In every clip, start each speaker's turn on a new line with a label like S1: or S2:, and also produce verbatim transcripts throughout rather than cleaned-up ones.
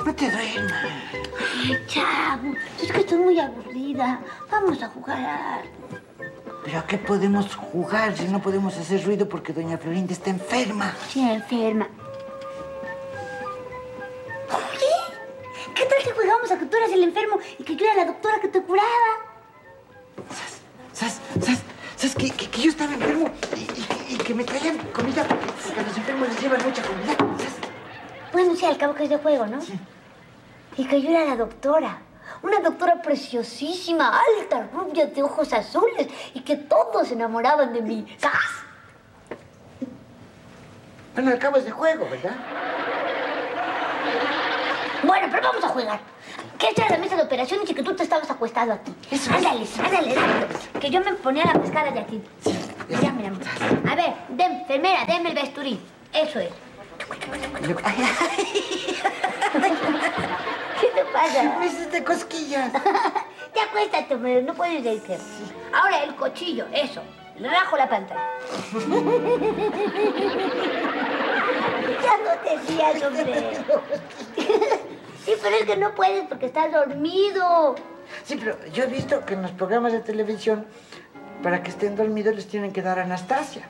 S1: No te duermas.
S2: Ay, Chavo, es que estoy muy aburrida. Vamos a jugar a algo.
S1: ¿Pero a qué podemos jugar si no podemos hacer ruido porque doña Florinda está enferma?
S2: Sí, enferma. Oye, ¿qué tal si jugamos a que tú eras el enfermo y que yo era la doctora que te curaba?
S1: ¿Sabes? ¿Sabes? ¿Sabes que, que, que yo estaba enfermo y, y, y que me traían comida porque, porque a los enfermos les llevan mucha comida? ¿Sabes?
S2: Bueno, sí, al cabo que es de juego, ¿no?
S1: Sí.
S2: Y que yo era la doctora. Una doctora preciosísima, alta, rubia, de ojos azules. Y que todos se enamoraban de mí. ¿Sabes?
S1: Bueno, al cabo es de juego, ¿verdad?
S2: Bueno, pero vamos a jugar. Que esta era la mesa de operaciones y que tú te estabas acostado aquí.
S1: Eso.
S2: Ándale, ándale, ándale. Que yo me ponía la máscara de aquí. Mira, mira, mira. A ver, dem, enfermera, deme el vesturí. Eso es. ¿Qué te pasa?
S1: Me hiciste cosquillas.
S2: Ya acuéstate, hombre, no puedes reírte. Ahora el cuchillo, eso. Le rajo la pantalla. Ya no te rías, hombre. Sí, pero es que no puedes porque estás dormido.
S1: Sí, pero yo he visto que en los programas de televisión, para que estén dormidos, les tienen que dar Anastasia.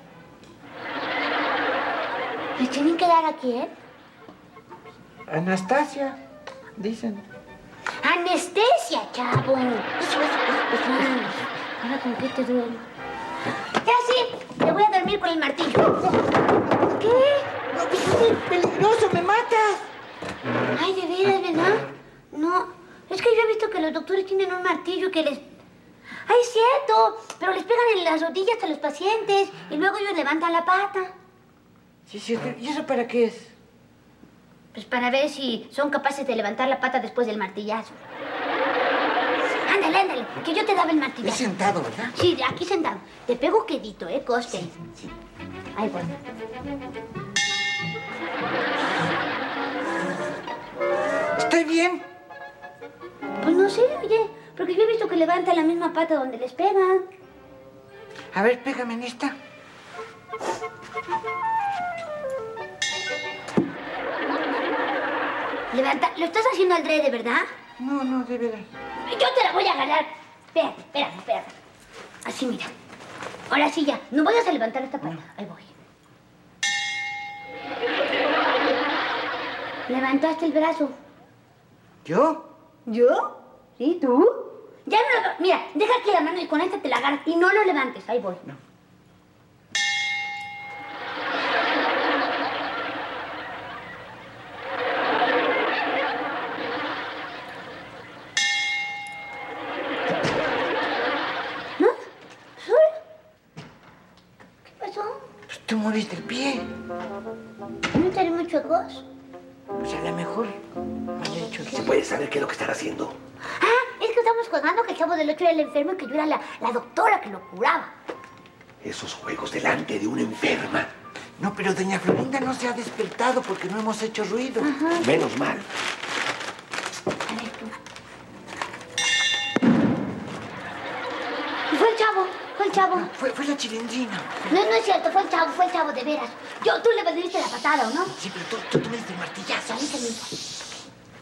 S2: ¿Les tienen que dar a quién?
S1: Anastasia, dicen.
S2: Anestesia, chavo. Eso, eso, eso. Ahora, ¿con qué te duele? Ya sí, te voy a dormir con el martillo. ¿Qué?
S1: No, es peligroso, me matas.
S2: Ay, ¿de veras, verdad? No, es que yo he visto que los doctores tienen un martillo que les... ¡Ay, es cierto! Pero les pegan en las rodillas a los pacientes y luego ellos levantan la pata.
S1: Sí, sí, ¿y eso para qué es?
S2: Pues para ver si son capaces de levantar la pata después del martillazo. Ándale, ándale, que yo te daba el martillazo.
S1: Es sentado, ¿verdad?
S2: Sí, aquí sentado. Te pego quedito, ¿eh? Coste.
S1: Sí, sí.
S2: Ahí voy.
S1: ¿Estoy bien?
S2: Pues no sé, oye, porque yo he visto que levantan la misma pata donde les pegan.
S1: A ver, pégame en esta.
S2: Levanta, lo estás haciendo al drede, ¿verdad?
S1: No, no, de veras.
S2: Yo te la voy a ganar. Espérate, espérate, espérate. Así, mira. Ahora sí ya. No vayas a levantar esta pata. Ahí voy. Levantaste el brazo.
S1: ¿Yo?
S2: ¿Yo? ¿Sí, tú? Ya no lo... Mira, deja aquí la mano y con esta te la agarras y no lo levantes. Ahí voy.
S1: No.
S2: ¿No? ¿Solo? ¿Qué pasó?
S1: Pues tú moviste el pie.
S2: ¿No te haré mucho gos?
S1: Pues a lo mejor mal hecho.
S3: ¿Se puede saber qué es lo que están haciendo?
S2: Ah, es que estamos jugando que el chavo del ocho era el enfermo y que yo era la, la doctora que lo curaba.
S3: Esos juegos delante de una enferma.
S1: No, pero doña Florinda no se ha despertado porque no hemos hecho ruido.
S2: Ajá.
S3: Menos mal.
S2: A ver tú. Fue el chavo, fue el chavo.
S1: No, fue, fue la chilindrina.
S2: No, no es cierto, fue el chavo, fue el chavo, de veras. Yo, tú le diste la patada, ¿o no?
S1: Sí, pero tú, tú, tú me diste el martillazo.
S2: A mí también.